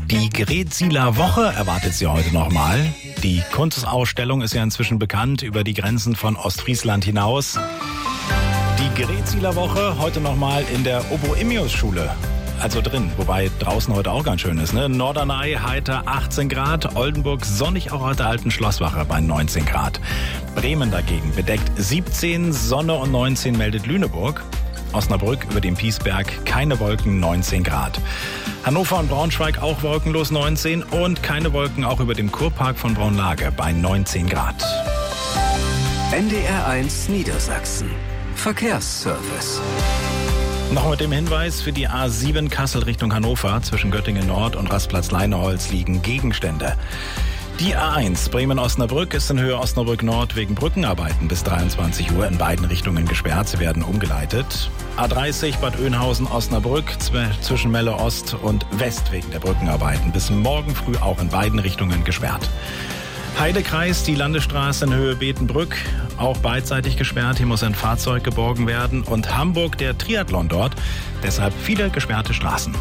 Die Gretsiler Woche erwartet Sie heute nochmal. Die Kunstausstellung ist ja inzwischen bekannt über die Grenzen von Ostfriesland hinaus. Die Gretsiler Woche heute nochmal in der Oboimius-Schule. Also drin, wobei draußen heute auch ganz schön ist. Norderney heiter 18 Grad, Oldenburg sonnig auch heute Alten Schlosswache bei 19 Grad. Bremen dagegen bedeckt 17, Sonne und 19 meldet Lüneburg. Osnabrück über dem Piesberg keine Wolken, 19 Grad. Hannover und Braunschweig auch wolkenlos 19 und keine Wolken auch über dem Kurpark von Braunlage bei 19 Grad. NDR 1 Niedersachsen. Verkehrsservice. Noch mit dem Hinweis, für die A7 Kassel Richtung Hannover zwischen Göttingen Nord und Rastplatz Leineholz liegen Gegenstände. Die A1 Bremen-Osnabrück ist in Höhe Osnabrück Nord wegen Brückenarbeiten bis 23 Uhr in beiden Richtungen gesperrt. Sie werden umgeleitet. A30 Bad Oeynhausen-Osnabrück zwischen Melle Ost und West wegen der Brückenarbeiten bis morgen früh auch in beiden Richtungen gesperrt. Heidekreis, die Landesstraße in Höhe Betenbrück, auch beidseitig gesperrt. Hier muss ein Fahrzeug geborgen werden. Und Hamburg, der Triathlon dort, deshalb viele gesperrte Straßen.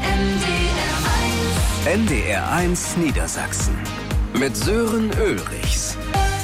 NDR 1 Niedersachsen. Mit Sören Ulrichs.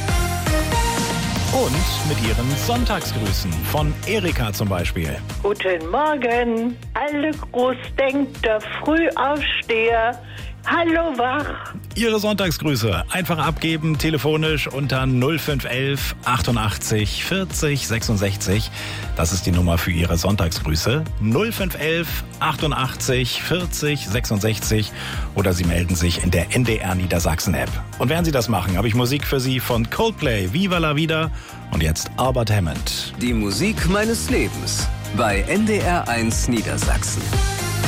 Und mit ihren Sonntagsgrüßen von Erika zum Beispiel. Guten Morgen, alle Großdenkter, Frühaufsteher. Hallo wach. Ihre Sonntagsgrüße einfach abgeben, telefonisch unter 0511 88 40 66. Das ist die Nummer für Ihre Sonntagsgrüße. 0511 88 40 66. Oder Sie melden sich in der NDR Niedersachsen App. Und während Sie das machen, habe ich Musik für Sie von Coldplay, Viva la Vida und jetzt Albert Hammond. Die Musik meines Lebens bei NDR 1 Niedersachsen.